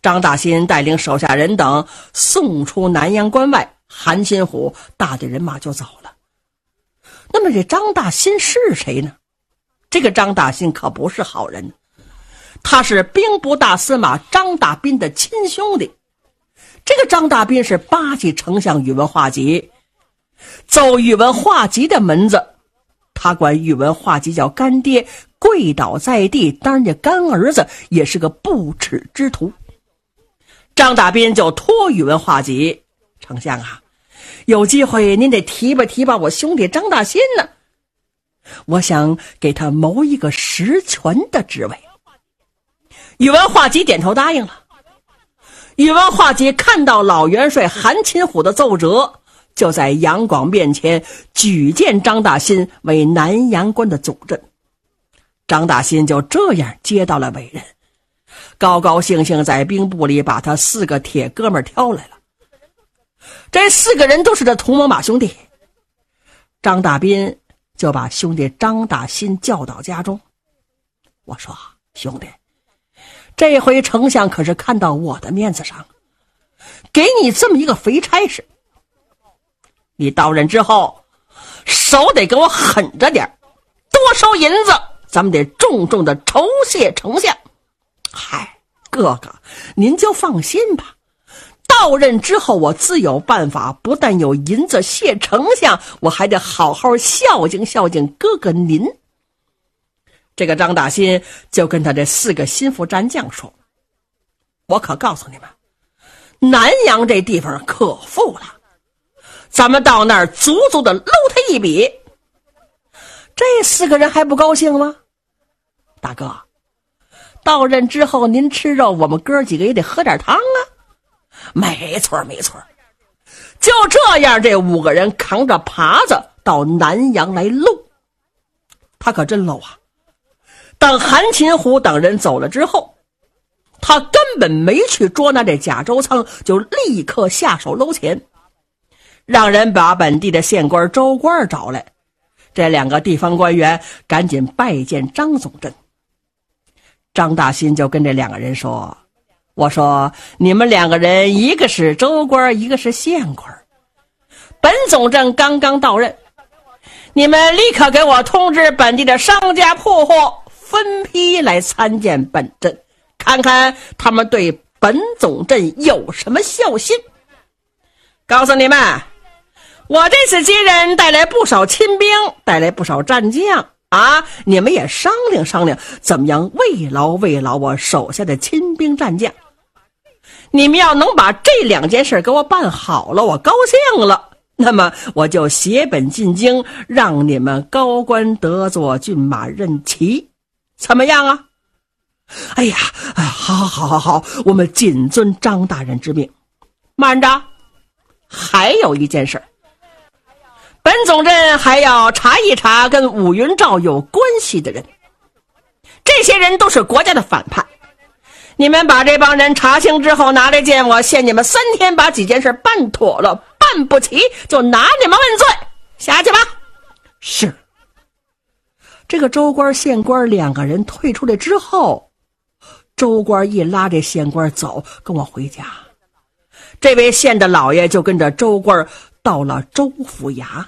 张大新带领手下人等送出南阳关外，韩擒虎大队人马就走了。那么这张大新是谁呢？这个张大新可不是好人，他是兵部大司马张大斌的亲兄弟。这个张大斌是8级丞相宇文化及，走宇文化及的门子，他管宇文化及叫干爹，跪倒在地当人家干儿子，也是个不耻之徒。张大斌就托宇文化及，丞相啊，有机会您得提拔我兄弟张大新呢，我想给他谋一个实权的职位。宇文化及点头答应了。宇文化及看到老元帅韩擒虎的奏折，就在杨广面前举荐张大新为南阳关的总镇。张大新就这样接到了委任，高高兴兴在兵部里把他4个铁哥们挑来了。这4个人都是这同盟马兄弟。张大斌就把兄弟张大新叫到家中，我说兄弟，这回丞相可是看到我的面子上，给你这么一个肥差事，你到任之后手得给我狠着点，多收银子，咱们得重重的酬谢丞相。嗨，哥哥您就放心吧，到任之后我自有办法，不但有银子谢丞相，我还得好好孝敬哥哥您。这个张大新就跟他这4个心腹战将说，我可告诉你们，南阳这地方可富了，咱们到那儿足足的搂他一笔。这4个人还不高兴吗？大哥，到任之后您吃肉，我们哥几个也得喝点汤啊。没错。就这样，这5个人扛着耙子到南阳来搂。他可真搂啊。等韩擒虎等人走了之后，他根本没去捉拿这贾周仓，就立刻下手搂钱，让人把本地的县官周官找来。这2个地方官员赶紧拜见张总镇。张大新就跟这2个人说，我说你们2个人，一个是州官，一个是县官，本总镇刚刚到任，你们立刻给我通知本地的商家铺户分批来参见本镇，看看他们对本总镇有什么孝心。告诉你们，我这次接任带来不少亲兵，带来不少战将啊，你们也商量商量，怎么样慰劳我手下的亲兵战将。你们要能把这2件事给我办好了，我高兴了，那么我就携本进京，让你们高官得做骏马任骑，怎么样啊？哎呀，好，我们谨遵张大人之命。慢着，还有一件事，本总镇还要查一查跟武云照有关系的人，这些人都是国家的反叛，你们把这帮人查清之后拿来见我，限你们3天把几件事办妥了，办不齐就拿你们问罪，下去吧。是。这个州官县官2个人退出来之后，州官一拉这县官走，跟我回家。这位县的老爷就跟着州官到了州府衙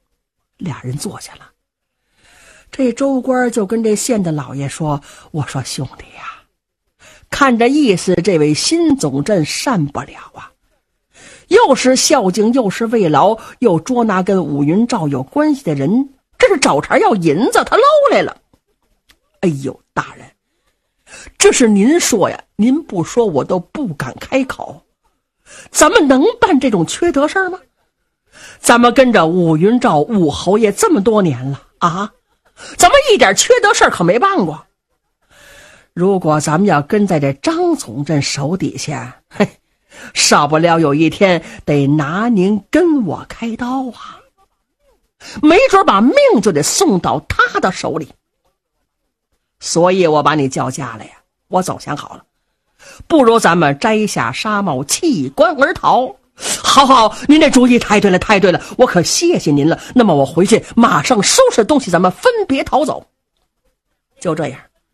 ，2人坐下了。这州官就跟这县的老爷说，我说兄弟呀，看这意思这位新总镇善不了啊，又是孝敬又是慰劳，又捉拿跟武云照有关系的人，这是找茬要银子，他搂来了。哎呦大人，这是您说呀，您不说我都不敢开口。咱们能办这种缺德事吗？咱们跟着武云照武侯爷这么多年了啊，咱们一点缺德事可没办过。如果咱们要跟在这张总镇手底下，嘿，少不了有一天得拿您跟我开刀啊，没准把命就得送到他的手里。所以我把你叫家来呀，我早想好了，不如咱们摘下纱帽，弃官而逃。好，您这主意太对了，我可谢谢您了。那么我回去马上收拾东西，咱们分别逃走。就这样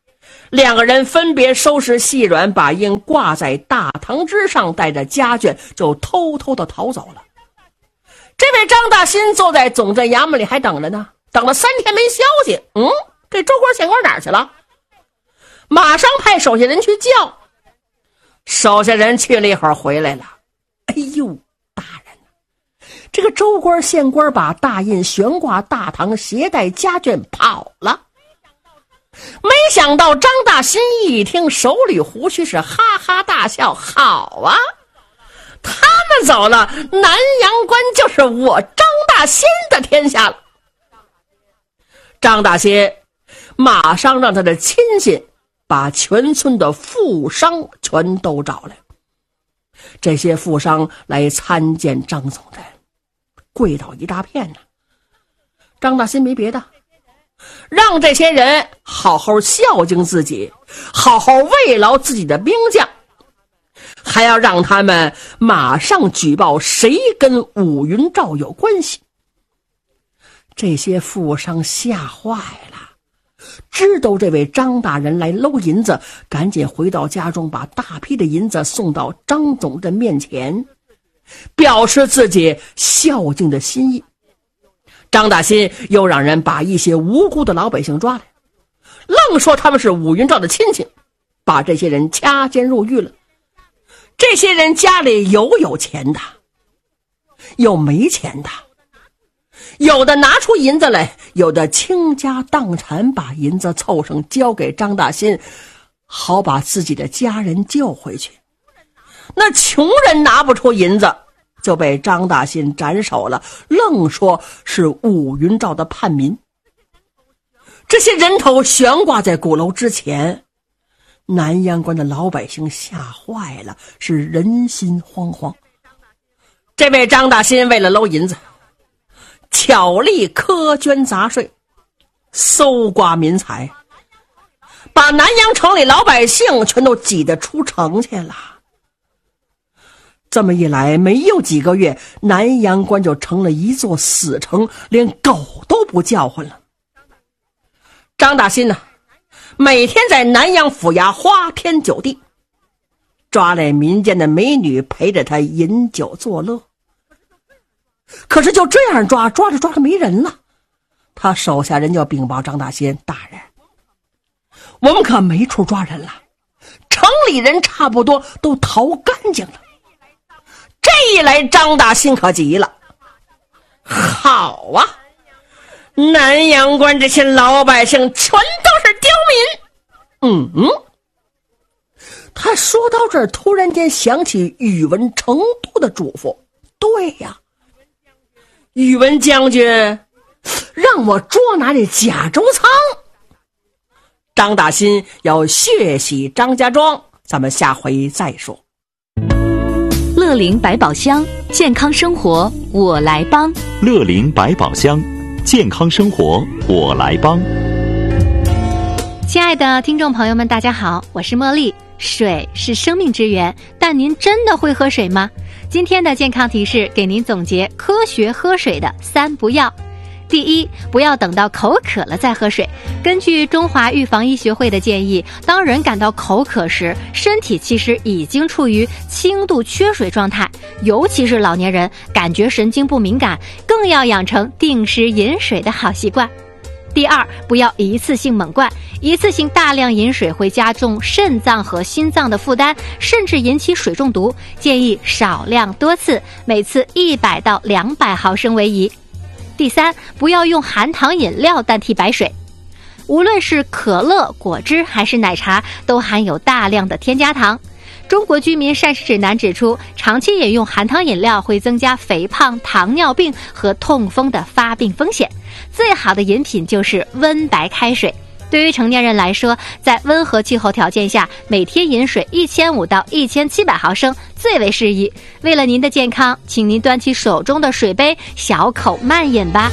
两个人分别收拾细软，把印挂在大堂之上，带着家眷就偷偷的逃走了。这位张大新坐在总镇衙门里还等着呢，等了3天没消息。这州官县官哪儿去了？马上派手下人去叫。手下人去了一会儿回来了。哎呦，大人，这个州官县官把大印悬挂大堂，携带家眷跑了。没想到张大新一听，手捋胡须是哈哈大笑。好啊，他们走了，南阳关就是我张大新的天下了。张大新马上让他的亲信把全村的富商全都找来。这些富商来参见张总镇，跪倒一大片呢。张大新没别的，让这些人好好孝敬自己，好好慰劳自己的兵将，还要让他们马上举报谁跟武云照有关系。这些富商吓坏了，知道这位张大人来搂银子，赶紧回到家中，把大批的银子送到张总镇面前，表示自己孝敬的心意。张大新又让人把一些无辜的老百姓抓来，愣说他们是武云照的亲戚，把这些人掐监入狱了。这些人家里有钱的，有没钱的，有的拿出银子来，有的倾家荡产，把银子凑上交给张大新，好把自己的家人救回去。那穷人拿不出银子，就被张大新斩首了，愣说是武云照的叛民。这些人头悬挂在鼓楼之前，南阳关的老百姓吓坏了，是人心惶惶。这位张大新为了搂银子，巧立苛捐杂税，搜刮民财，把南阳城里老百姓全都挤得出城去了。这么一来，没有几个月，南阳关就成了一座死城，连狗都不叫唤了。张大新呢，每天在南阳府衙花天酒地，抓来民间的美女陪着他饮酒作乐。可是就这样抓着没人了，他手下人就禀报张大新：大人，我们可没处抓人了，城里人差不多都逃干净了。这一来，张大新可急了。好啊，南阳关这些老百姓全都是刁民。他说到这儿，突然间想起宇文成都的嘱咐。对呀，宇文将军让我捉拿这贾周仓。张大新要血洗张家庄，咱们下回再说。 乐龄百宝箱，健康生活我来帮。 乐龄百宝箱，健康生活我来帮。 亲爱的听众朋友们，大家好，我是茉莉。水是生命之源，但您真的会喝水吗？今天的健康提示给您总结科学喝水的3不要。第一，不要等到口渴了再喝水。根据中华预防医学会的建议，当人感到口渴时，身体其实已经处于轻度缺水状态，尤其是老年人，感觉神经不敏感，更要养成定时饮水的好习惯。第二，不要一次性猛灌，一次性大量饮水会加重肾脏和心脏的负担，甚至引起水中毒，建议少量多次，每次100到200毫升为宜。第三，不要用含糖饮料代替白水。无论是可乐、果汁还是奶茶，都含有大量的添加糖。中国居民膳食指南指出，长期饮用含糖饮料会增加肥胖、糖尿病和痛风的发病风险。最好的饮品就是温白开水。对于成年人来说，在温和气候条件下，每天饮水1500到1700毫升最为适宜。为了您的健康，请您端起手中的水杯，小口慢饮吧。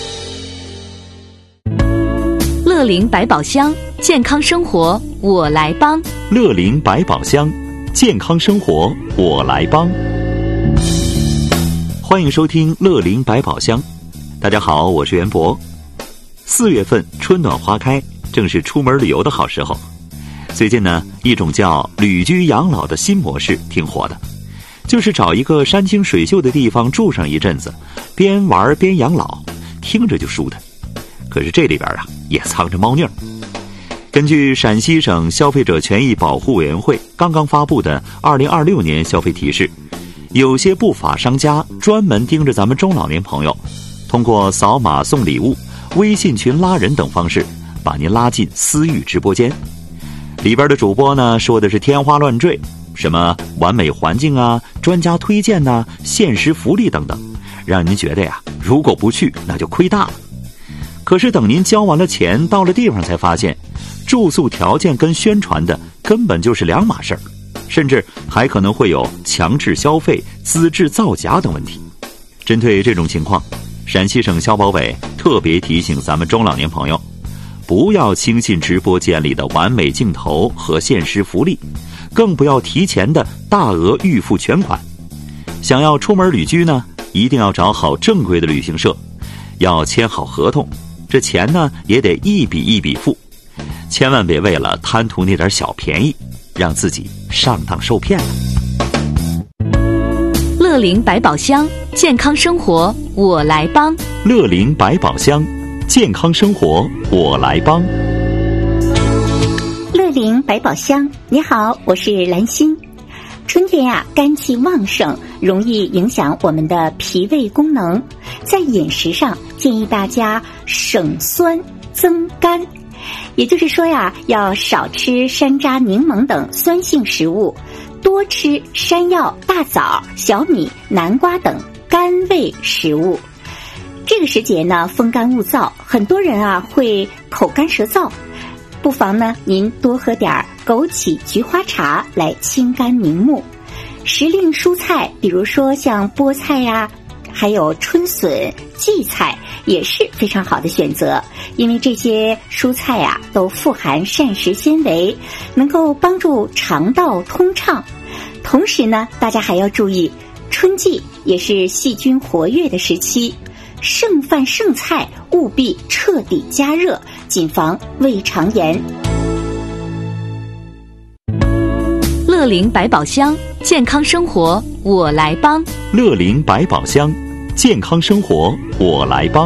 乐龄百宝箱，健康生活我来帮。 乐龄百宝箱，健康生活我来帮。欢迎收听乐龄百宝箱。大家好，我是袁博。4月份春暖花开，正是出门旅游的好时候。 最近呢，一种叫旅居养老的新模式挺火的，就是找一个山清水秀的地方住上一阵子，边玩边养老，听着就舒坦。可是这里边啊，也藏着猫腻儿。根据陕西省消费者权益保护委员会刚刚发布的2026年消费提示，有些不法商家专门盯着咱们中老年朋友，通过扫码送礼物、微信群拉人等方式，把您拉进私域直播间。里边的主播呢，说的是天花乱坠，什么完美环境啊、专家推荐啊、限时福利等等，让您觉得呀，如果不去那就亏大了。可是等您交完了钱，到了地方才发现，住宿条件跟宣传的根本就是两码事儿，甚至还可能会有强制消费、资质造假等问题。针对这种情况，陕西省消保委特别提醒咱们中老年朋友，不要轻信直播间里的完美镜头和限时福利，更不要提前的大额预付全款。想要出门旅居呢，一定要找好正规的旅行社，要签好合同，这钱呢也得一笔一笔付，千万别为了贪图那点小便宜，让自己上当受骗了。 乐龄百宝箱，健康生活我来帮。 乐龄百宝箱，健康生活我来帮。 乐龄百宝箱，你好，我是兰心。春天呀，肝气旺盛，容易影响我们的脾胃功能。在饮食上，建议大家省酸增甘，也就是说呀，要少吃山楂、柠檬等酸性食物，多吃山药、大枣、小米、南瓜等甘味食物。这个时节呢，风干物燥，很多人啊会口干舌燥，不妨呢您多喝点枸杞菊花茶来清肝明目。时令蔬菜，比如说像菠菜呀，还有春笋、荠菜也是非常好的选择，因为这些蔬菜啊都富含膳食纤维，能够帮助肠道通畅。同时呢，大家还要注意，春季也是细菌活跃的时期，剩饭剩菜务必彻底加热，谨防胃肠炎。 乐龄百宝箱，健康生活我来帮。 乐龄百宝箱，健康生活我来帮。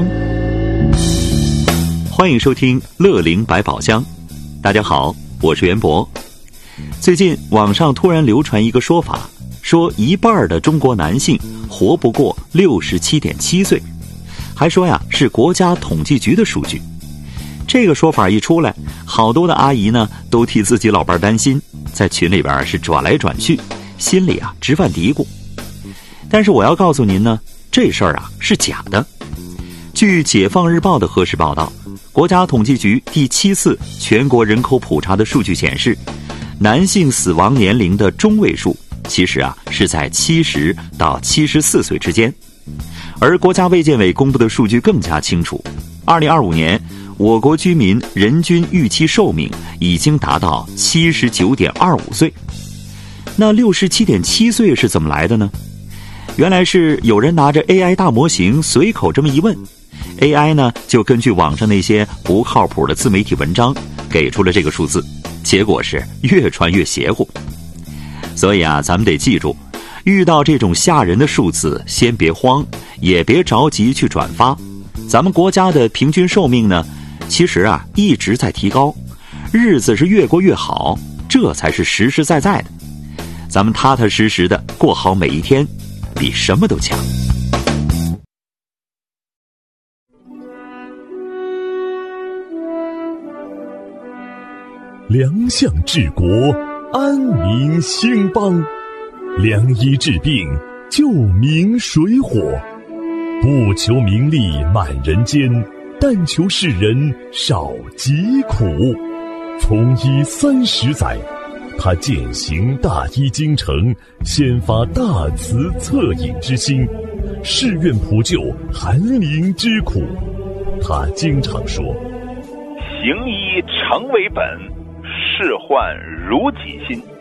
欢迎收听乐龄百宝箱。大家好，我是袁博。最近网上突然流传一个说法，说一半的中国男性活不过67.7岁，还说呀是国家统计局的数据。这个说法一出来，好多的阿姨呢都替自己老伴担心，在群里边是转来转去，心里啊直犯嘀咕。但是我要告诉您呢，这事儿啊是假的。据解放日报的核实报道，国家统计局第7次全国人口普查的数据显示，男性死亡年龄的中位数其实啊是在70到74岁之间。而国家卫健委公布的数据更加清楚，2025年我国居民人均预期寿命已经达到79.25岁。那67.7岁是怎么来的呢？原来是有人拿着 AI 大模型随口这么一问， AI 呢就根据网上那些不靠谱的自媒体文章给出了这个数字，结果是越传越邪乎。所以啊，咱们得记住，遇到这种吓人的数字，先别慌，也别着急去转发。咱们国家的平均寿命呢，其实啊一直在提高，日子是越过越好，这才是实实在在的。咱们踏踏实实的过好每一天，比什么都强。 良相治国，安民兴邦，良医治病，救民水火。不求名利满人间，但求世人少疾苦。从医30载，他践行大医精诚，先发大慈恻隐之心，誓愿普救寒灵之苦。他经常说， 行医诚为本，事患如己心。